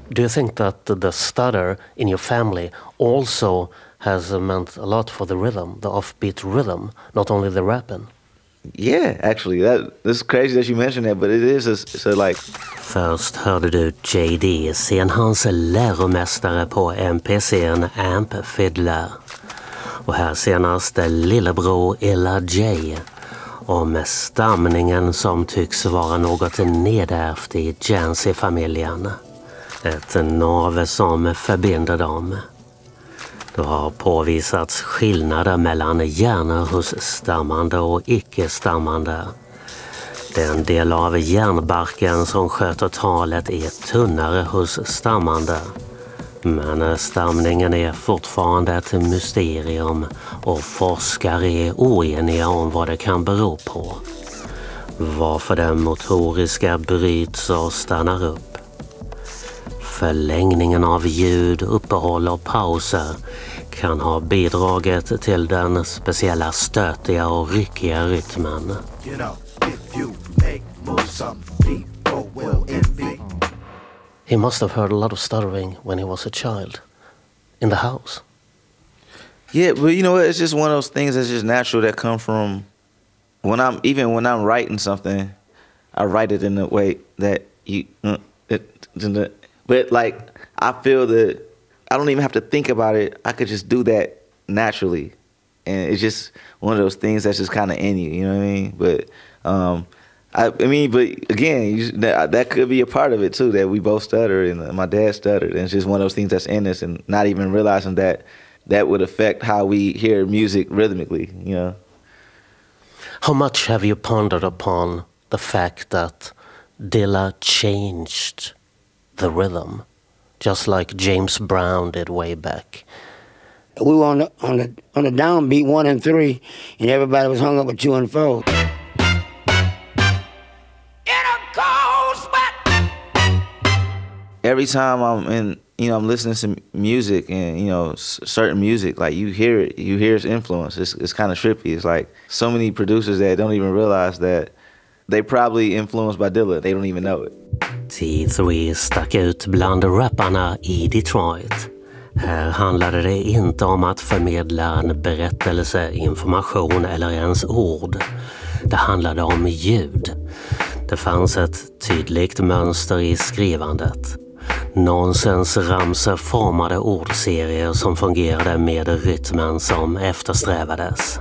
Do you think that the stutter in your family also has meant a lot for the rhythm, the offbeat rhythm, not only the rapping? Yeah, actually, that's crazy that you mentioned that, but it is so like. Först hörde du JD, sen hans läromästare på MPC:n Amp Fiddler. Och här senast lillebror Illa J. Och med stamningen som tycks vara något nedärvt i Jansi-familjen. Ett nav som förbinder dem. Det har påvisats skillnader mellan hjärnor hos stammande och icke-stammande. Den del av hjärnbarken som sköter talet är tunnare hos stammande. Men stamningen är fortfarande ett mysterium och forskare är oeniga om vad det kan bero på. Varför det motoriska bryts och stannar upp. Förlängningen av ljud, uppehåll och pauser kan ha bidragit till den speciella stötiga och ryckiga rytmen. He must have heard a lot of stuttering when he was a child, in the house. Yeah, but you know what? It's just one of those things that's just natural that come from when I'm writing something, I write it in a way that but like I feel that I don't even have to think about it. I could just do that naturally, and it's just one of those things that's just kind of in you. You know what I mean? But but again, that could be a part of it too. That we both stuttered, and my dad stuttered, and it's just one of those things that's in us, and not even realizing that would affect how we hear music rhythmically. You know. How much have you pondered upon the fact that Dilla changed the rhythm, just like James Brown did way back? We were on the downbeat 1 and 3, and everybody was hung up with 2 and 4. Every time I'm listening to music and, certain music, like you hear its influence. It's kind of trippy. It's like so many producers that don't even realize that they probably influenced by Dilla. They don't even know it. T3 stack ut bland rapparna i Detroit. Här handlade det inte om att förmedla en berättelse, information eller ens ord. Det handlade om ljud. Det fanns ett tydligt mönster i skrivandet. Nonsensramser formade ordserier som fungerade med rytmen som eftersträvades.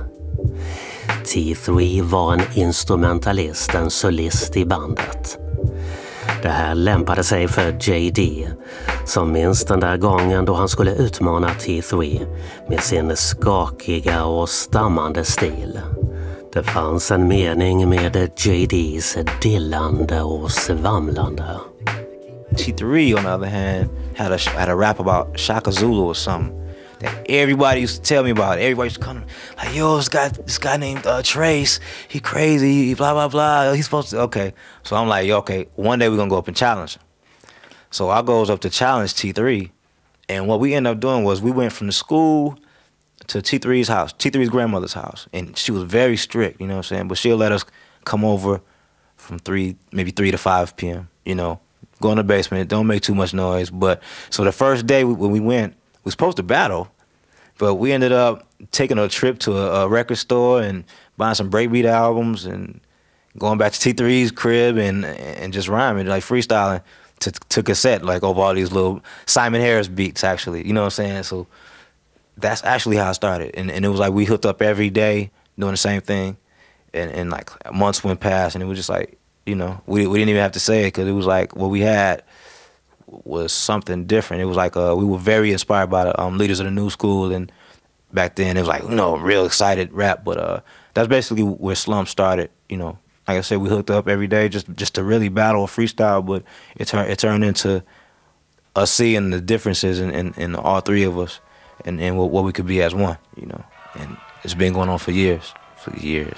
T3 var en instrumentalist, en solist i bandet. Det här lämpade sig för JD, som minns den där gången då han skulle utmana T3 med sin skakiga och stammande stil. Det fanns en mening med JDs dillande och svamlande. T3, on the other hand, had a rap about Shaka Zulu or something that everybody used to tell me about. Everybody used to come like, yo, this guy named Trace, he crazy, he blah, blah, blah. He's supposed to, okay. So I'm like, okay, one day we're going to go up and challenge him. So I goes up to challenge T3. And what we ended up doing was we went from the school to T3's house, T3's grandmother's house. And she was very strict, you know what I'm saying? But she'll let us come over from maybe 3 to 5 p.m., go in the basement, don't make too much noise. But so the first day when we went, we were supposed to battle, but we ended up taking a trip to a record store and buying some breakbeat albums and going back to T3's crib and just rhyming, like freestyling to cassette, like over all these little Simon Harris beats, actually. You know what I'm saying? So that's actually how it started. And it was like we hooked up every day doing the same thing. And like months went past and it was just like, we didn't even have to say it because it was like what we had was something different. It was like we were very inspired by the leaders of the new school, and back then it was like real excited rap. But that's basically where Slump started. Like I said, we hooked up every day just to really battle freestyle. But it turned into us seeing the differences in all three of us and what we could be as one. And it's been going on for years.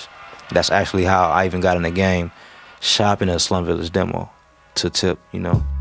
That's actually how I even got in the game. Shopping at Slum Village demo to Tip,